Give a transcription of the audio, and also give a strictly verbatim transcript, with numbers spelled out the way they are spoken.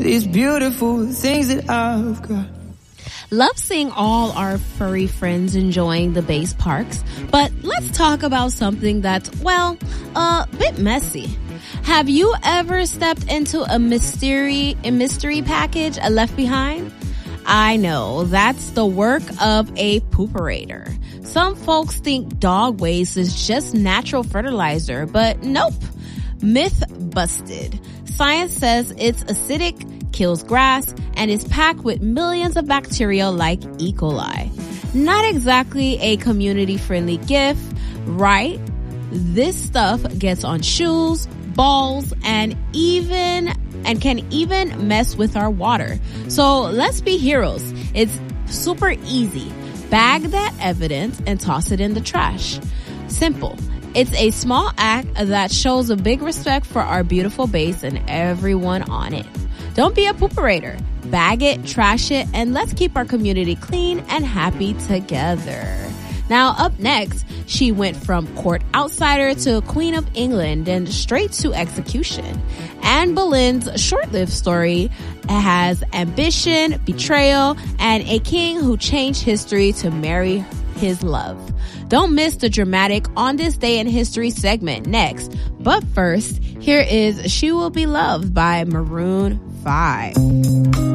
these beautiful things that I've got. Love seeing all our furry friends enjoying the base parks, but let's talk about something that's, well, a bit messy. Have you ever stepped into a mystery, a mystery package uh, left behind? I know, that's the work of a pooperator. Some folks think dog waste is just natural fertilizer, but nope. Myth busted. Science says it's acidic, kills grass, and is packed with millions of bacteria like E. coli. Not exactly a community-friendly gift, right? This stuff gets on shoes, balls, and even and can even mess with our water. So let's be heroes. It's super easy. Bag that evidence and toss it in the trash. Simple. It's a small act that shows a big respect for our beautiful base and everyone on it. Don't be a pooperator. Bag it, trash it, and let's keep our community clean and happy together. Now, up next, she went from court outsider to Queen of England and straight to execution. Anne Boleyn's short-lived story has ambition, betrayal, and a king who changed history to marry his love. Don't miss the dramatic On This Day in History segment next. But first, here is She Will Be Loved by Maroon five.